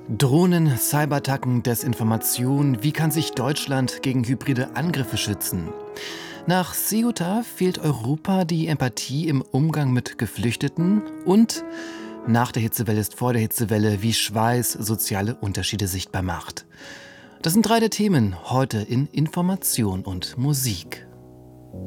Drohnen, Cyberattacken, Desinformation. Wie kann sich Deutschland gegen hybride Angriffe schützen? Nach Ceuta fehlt Europa die Empathie im Umgang mit Geflüchteten. Und nach der Hitzewelle ist vor der Hitzewelle, wie Schweiß soziale Unterschiede sichtbar macht. Das sind drei der Themen heute in Information und Musik.